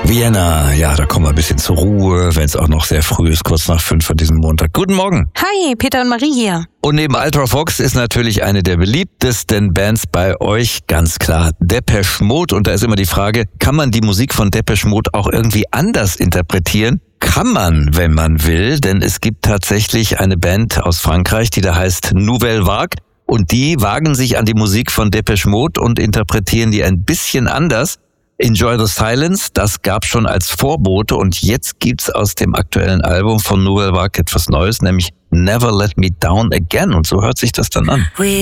Vienna, ja, da kommen wir ein bisschen zur Ruhe, wenn es auch noch sehr früh ist, kurz nach 5 an diesem Montag. Guten Morgen. Hi, Peter und Marie hier. Und neben Ultra Fox ist natürlich eine der beliebtesten Bands bei euch, ganz klar, Depeche Mode. Und da ist immer die Frage, kann man die Musik von Depeche Mode auch irgendwie anders interpretieren? Kann man, wenn man will, denn es gibt tatsächlich eine Band aus Frankreich, die da heißt Nouvelle Vague. Und die wagen sich an die Musik von Depeche Mode und interpretieren die ein bisschen anders. Enjoy the Silence, das gab's schon als Vorbote und jetzt gibt's aus dem aktuellen Album von Nouvelle Vague etwas Neues, nämlich Never Let Me Down Again und so hört sich das dann an.